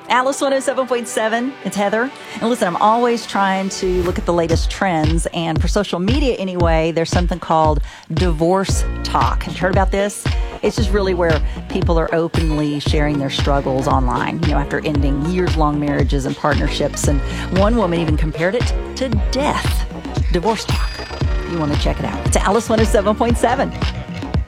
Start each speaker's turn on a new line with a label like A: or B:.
A: Alice 107.7. It's Heather. And listen, I'm always trying to look at the latest trends. And for social media anyway, there's something called divorce talk. Have you heard about this? It's just really where people are openly sharing their struggles online, after ending years-long marriages and partnerships. And one woman even compared it to death. Divorce talk. You want to check it out. It's Alice 107.7.